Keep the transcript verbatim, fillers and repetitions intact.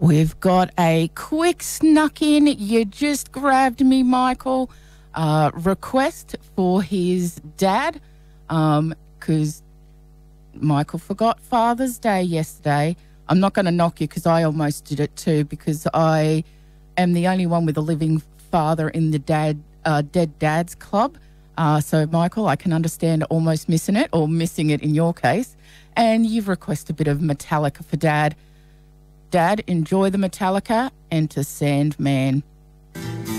We've got a quick snuck in, you just grabbed me, Michael, uh, request for his dad, because um, Michael forgot Father's Day yesterday. I'm not going to knock you because I almost did it too, because I am the only one with a living father in the dad uh, Dead Dads Club. Uh, so, Michael, I can understand almost missing it, or missing it in your case. And you've requested a bit of Metallica for Dad. Dad, enjoy the Metallica. Enter Sandman.